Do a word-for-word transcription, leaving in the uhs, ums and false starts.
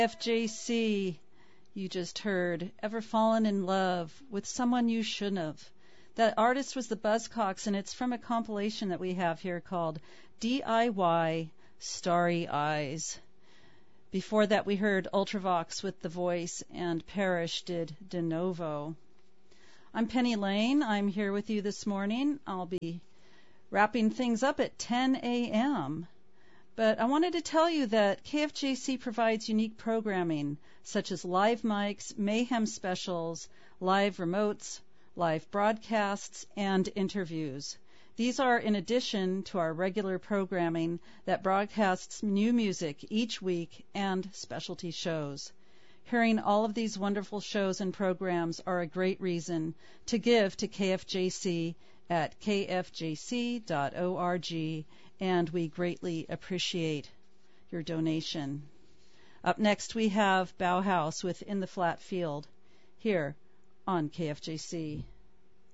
F J C, you just heard Ever Fallen in Love with Someone You Shouldn't Have. That artist was the Buzzcocks, and it's from a compilation that we have here called D I Y Starry Eyes. Before that, we heard Ultravox with The Voice, and Parrish did De Novo. I'm Penny Lane. I'm here with you this morning. I'll be wrapping things up at ten a.m. But I wanted to tell you that K F J C provides unique programming, such as live mics, mayhem specials, live remotes, live broadcasts, and interviews. These are in addition to our regular programming that broadcasts new music each week and specialty shows. Hearing all of these wonderful shows and programs are a great reason to give to K F J C at k f j c dot org, and we greatly appreciate your donation. Up next we have Bauhaus with In the Flat Field here on K F J C.